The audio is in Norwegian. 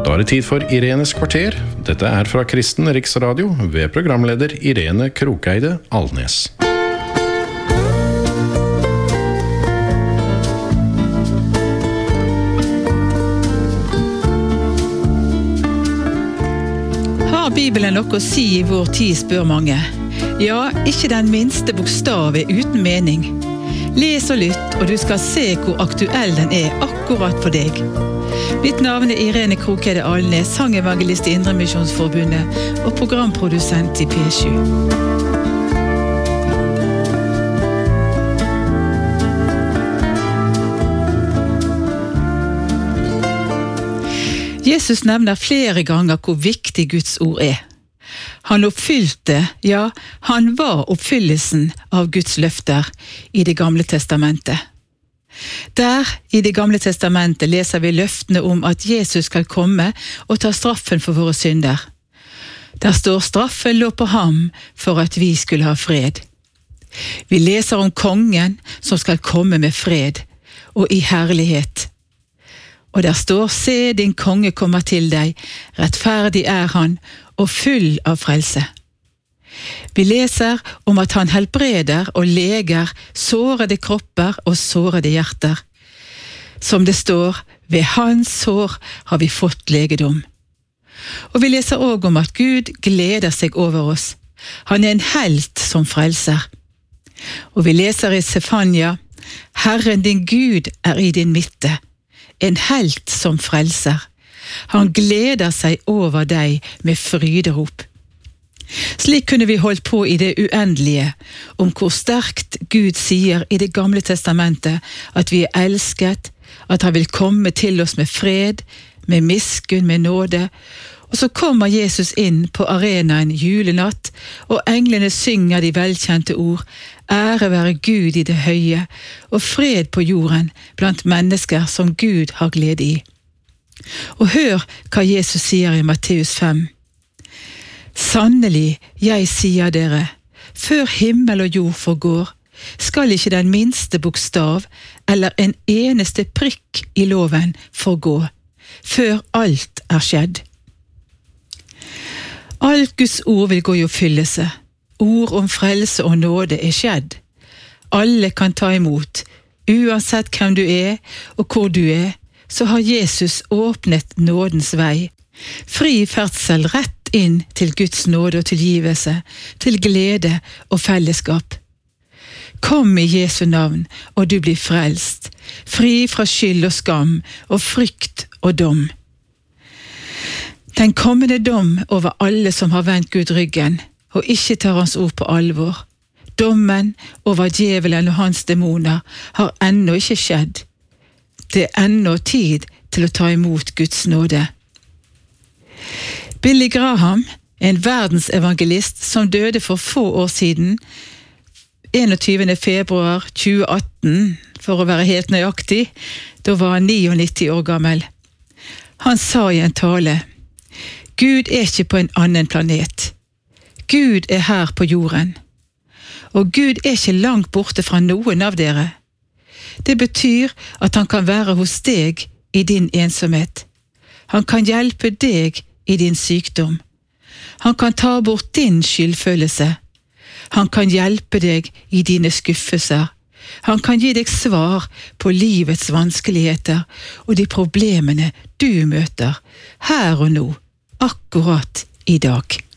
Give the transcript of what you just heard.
Da er det tid for Irenes kvarter. Dette er fra Kristen Riksradio ved programleder Irene Krokeide Alnes. Har Bibelen noe å si i vår tid, spør mange. Ja, ikke den minste bokstav er uten mening. Les og lytt, og du skal se hvor aktuell den er akkurat for deg. Mitt navn er Irene Krokeide Alnes, sangevangelist i Indremisjonsforbundet og programprodusent i P7. Jesus nevner flere ganger hvor viktig Guds ord er. Han oppfylte, ja, han var oppfyllelsen av Guds løfter i Det gamle testamentet. Der, i Det gamle testamentet, leser vi løftene om at Jesus skal komme og ta straffen for våre synder. Der står straffen lå på ham for at vi skulle ha fred. Vi leser om kongen som skal komme med fred og i herlighet. Og der står, se din konge kommer til deg, rettferdig er han, og full av frelse. Vi leser om at han helbreder og leger sårede kropper og sårede hjerter. Som det står, ved hans sår har vi fått legedom. Og vi leser også om at Gud gleder seg over oss. Han er en helt som frelser. Og vi leser i Sefania, Herren din Gud er i din midte, en helt som frelser. Han gleder seg over deg med fryderop. Slik kunne vi holdt på i det uendelige, om hvor sterkt Gud sier i Det gamle testamentet at vi er elsket, at han vil komme til oss med fred, med miskunn, med nåde. Og så kommer Jesus inn på arenaen julenatt, og englene synger de velkjente ord, ære være Gud i det høye, og fred på jorden blant mennesker som Gud har glede i. Og hør hva Jesus sier i Matteus 5. Sannelig, jeg sier dere, før himmel og jord forgår, skal ikke den minste bokstav eller en eneste prikk i loven forgå, før alt er skjedd. Alt Guds ord vil gå i oppfyllelse. Ord om frelse og nåde er skjedd. Alle kan ta imot, uansett hvem du er og hvor du er, så har Jesus åpnet nådens vei. Fri ferdsel rett inn til Guds nåde og tilgivelse, til glede og fellesskap. Kom i Jesu navn, og du blir frelst, fri fra skyld og skam, og frykt og dom. Den kommende dom over alle som har vendt Gud ryggen, og ikke tar hans ord på alvor. Dommen over djevelen og hans dæmoner har ennå ikke skjedd. Det er ennå tid til å ta imot Guds nåde. Billy Graham, en verdensevangelist som døde for få år siden, 21. februar 2018, for å være helt nøyaktig, da var han 99 år gammel. Han sa i en tale, Gud er ikke på en annen planet. Gud er her på jorden. Og Gud er ikke langt borte fra noen av dere. Det betyr at han kan være hos deg i din ensomhet. Han kan hjelpe deg i din sykdom. Han kan ta bort din skyldfølelse. Han kan hjelpe deg i dine skuffelser. Han kan gi deg svar på livets vanskeligheter og de problemene du møter, her og nå, akkurat i dag.